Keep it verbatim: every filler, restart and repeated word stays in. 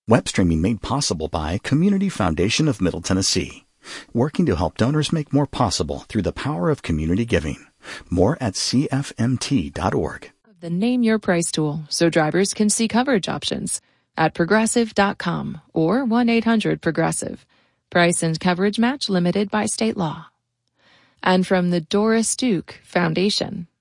Web streaming made possible by Community Foundation of Middle Tennessee, working to help donors make more possible through the power of community giving. More at C F M T dot org. The Name Your Price tool so drivers can see coverage options at progressive dot com or one eight hundred progressive. Price and coverage match limited by state law. And from the Doris Duke Foundation.